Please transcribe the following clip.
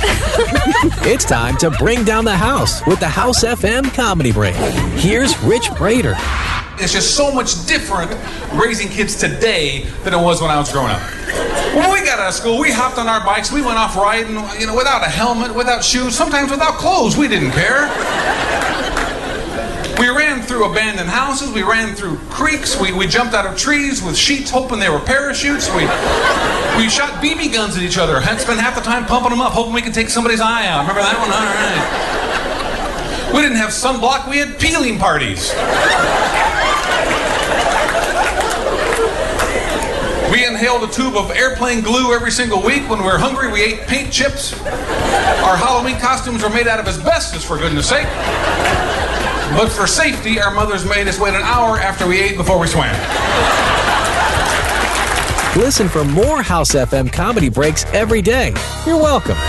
It's time to bring down the house with the House FM Comedy Break. Here's Rich Brader. It's just so much different raising kids today than it was when I was growing up. When we got out of school, we hopped on our bikes, we went off riding, without a helmet, without shoes, sometimes without clothes. We didn't care. We ran through abandoned houses, we ran through creeks, we jumped out of trees with sheets hoping they were parachutes, we shot BB guns at each other, had spent half the time pumping them up, hoping we could take somebody's eye out. Remember that one? All right. We didn't have sunblock, we had peeling parties. We inhaled a tube of airplane glue every single week. When we were hungry, we ate paint chips. Our Halloween costumes were made out of asbestos, for goodness sake. But for safety, our mothers made us wait an hour after we ate before we swam. Listen for more House FM Comedy Breaks every day. You're welcome.